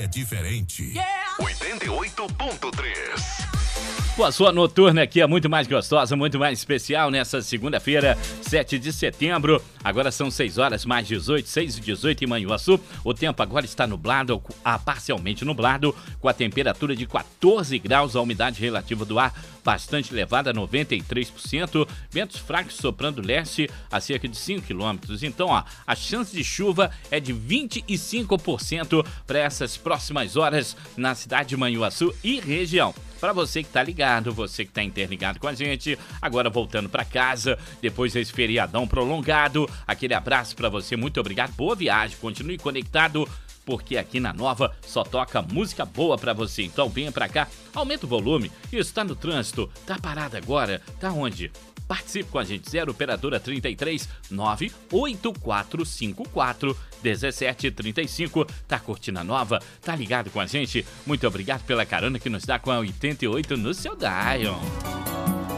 diferente. 88.3. Pô, a sua noturna aqui é muito mais gostosa, muito mais especial nessa segunda-feira, 7 de setembro. Agora são 6 horas mais 18, 6 e 18 em Manhuaçu. O tempo agora está nublado, parcialmente nublado, com a temperatura de 14 graus, a umidade relativa do ar bastante elevada, 93%. Ventos fracos soprando leste a cerca de 5 quilômetros. Então, ó, a chance de chuva é de 25% para essas próximas horas na cidade de Manhuaçu e região. Para você que tá ligado, você que tá interligado com a gente, agora voltando para casa, depois desse feriadão prolongado, aquele abraço para você, muito obrigado, boa viagem, continue conectado, porque aqui na Nova só toca música boa para você, então venha para cá, aumenta o volume, isso tá no trânsito, tá parado agora, tá onde? Participe com a gente, 0 operadora 33 98454 1735. Tá curtindo a Nova? Tá ligado com a gente? Muito obrigado pela carona que nos dá com a 88 no seu Dion.